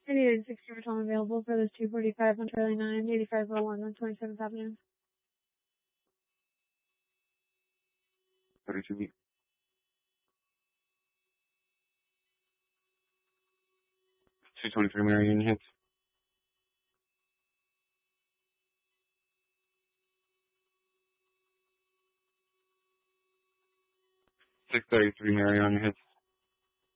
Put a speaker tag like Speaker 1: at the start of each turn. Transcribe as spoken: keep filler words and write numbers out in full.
Speaker 1: eighty-eight sixty return available for this two forty-five on Charlie nine, eighty-five oh one on twenty-seventh Avenue.
Speaker 2: thirty-two meet. two twenty-three Mary Union hits. six thirty-three Mary on your hits.